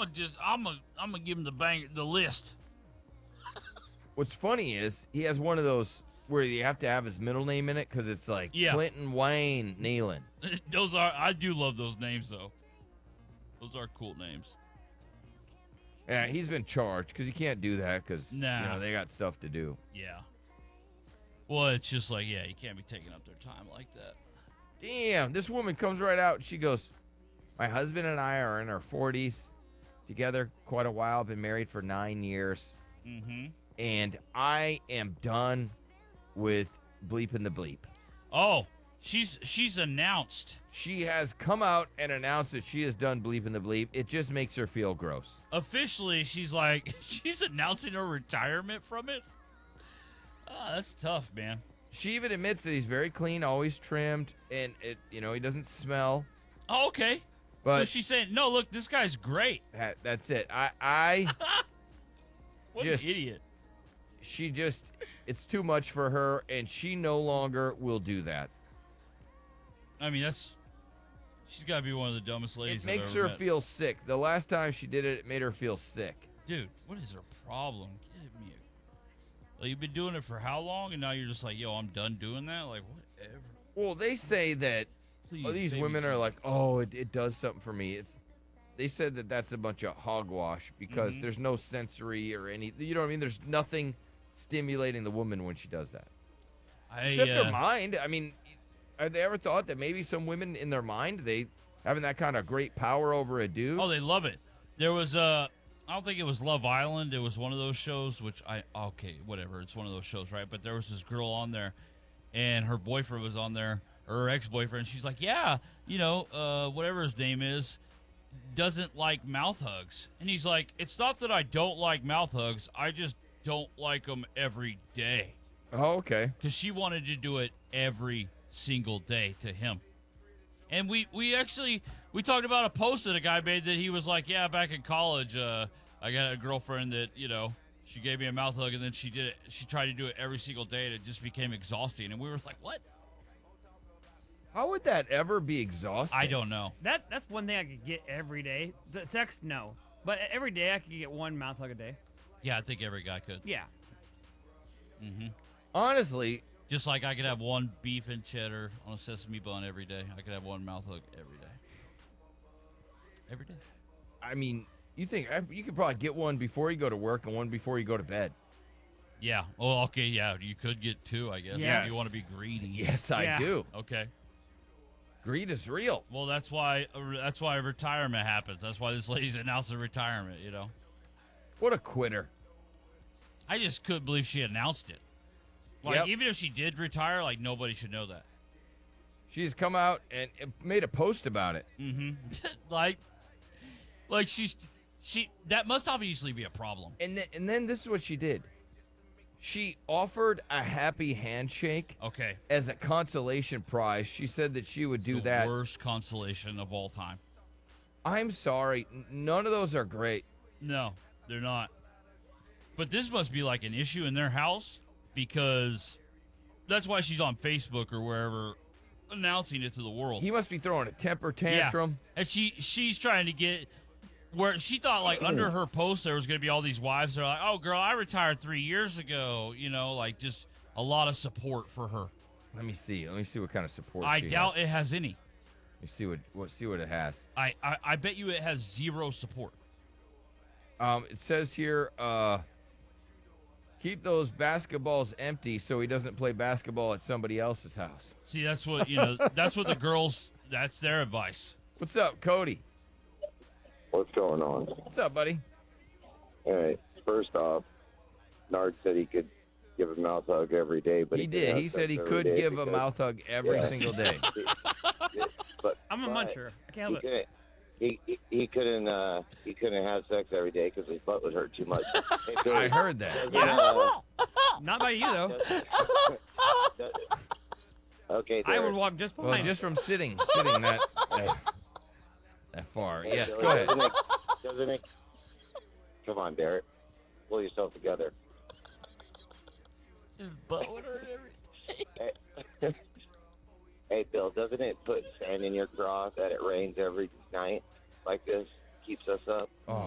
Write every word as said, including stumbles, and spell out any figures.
gonna just I'm gonna I'm gonna give him the bang the list. What's funny is he has one of those where you have to have his middle name in it because it's like Yeah. Clinton Wayne Nealon. Those are I do love those names though. Those are cool names. Yeah, he's been charged because he can't do that because Nah. you know they got stuff to do. Yeah. Well, it's just like yeah, you can't be taking up their time like that. Damn, this woman comes right out and she goes, "My husband and I are in our forties, together quite a while. Been married for nine years, Mm-hmm. and I am done with bleeping the bleep." Oh, she's she's announced She has come out and announced that she is done bleeping the bleep. It just makes her feel gross. officially. She's like she's announcing her retirement from it. Ah, that's tough, man. She even admits that he's very clean, always trimmed, and it, you know, he doesn't smell. Oh, okay. But so she's saying, no, look, this guy's great. that, that's it. I, I, What Just- an idiot. she just, it's too much for her, and she no longer will do that. I mean, that's she's got to be one of the dumbest ladies. It I've makes ever her met. feel sick. The last time she did it, it made her feel sick. Dude, what is her problem? Give me a. Like, you've been doing it for how long, and now you're just like, yo, I'm done doing that. Like, whatever. Well, they say that Please. oh, these baby women are Jesus. like, oh, it, it does something for me. It's, they said that that's a bunch of hogwash because Mhm. there's no sensory or any, you know what I mean? There's nothing stimulating the woman when she does that. I, Except uh, her mind. I mean, have they ever thought that maybe some women in their mind, they having that kind of great power over a dude? Oh, they love it. There was a. I don't think it was Love Island. It was one of those shows, which I okay, whatever. It's one of those shows, right? But there was this girl on there, and her boyfriend was on there, or her ex-boyfriend. She's like, yeah, you know, uh, whatever his name is, doesn't like mouth hugs, and he's like, it's not that I don't like mouth hugs, I just don't like them every day, Oh, okay. because she wanted to do it every single day to him. And we, we actually we talked about a post that a guy made that he was like, yeah, back in college, uh, I got a girlfriend that, you know, she gave me a mouth hug and then she did it. She tried to do it every single day and it just became exhausting. And we were like, what? How would that ever be exhausting? I don't know. That that's one thing I could get every day. The sex, no, but every day I could get one mouth hug a day. Yeah, I think every guy could. Yeah. hmm Honestly, Just like I could have one beef and cheddar on a sesame bun every day. I could have one mouth hug every day. Every day. I mean, you think you could probably get one before you go to work and one before you go to bed. Yeah. Oh, okay. Yeah, you could get two, I guess. Yes. If you want to be greedy. Yes, I Yeah. do. Okay. Greed is real. Well, that's why that's why retirement happens. That's why this lady's announcing retirement, you know. What a quitter. I just couldn't believe she announced it. Like, Yep. even if she did retire, like, nobody should know that. She's come out and and made a post about it. Mm-hmm. like, like she's, she, that must obviously be a problem. And then, and then this is what she did. She offered a happy handshake Okay. as a consolation prize. She said that she would do the that. worst consolation of all time. I'm sorry. n- None of those are great. No, they're not. But this must be like an issue in their house because that's why she's on Facebook or wherever announcing it to the world. He must be throwing a temper tantrum. And she she's trying to get where she thought like under her post there was going to be all these wives that are like, oh girl, I retired three years ago, you know, like just a lot of support for her. Let me see. Let me see what kind of support I she doubt has. it has any. Let me see what, what see what it has. I, I I bet you it has zero support. Um, it says here, uh, keep those basketballs empty so he doesn't play basketball at somebody else's house. See, that's what you know. That's what the girls. That's their advice. What's up, Cody? What's going on? What's up, buddy? All right. First off, Nard said he could give a mouth hug every day, but He could did. have He sex said he every could day give a because- mouth hug every Yeah. single day. but I'm a but muncher. I can't He help it. couldn't. He, he, he couldn't. Uh, he couldn't have sex every day because his butt would hurt too much. Hey, Billy, I heard that. doesn't, Yeah. uh, Not by you though. doesn't- doesn't- okay. I would Derek. walk just fine. Well, just from sitting, sitting that that, that far. Hey, Yes, Billy, go ahead. Doesn't it, doesn't it, come on, Derek. Pull yourself together. His butt would hurt every Hey, hey, Bill, doesn't it put sand in your craw that it rains every night like this? Keeps us up. Oh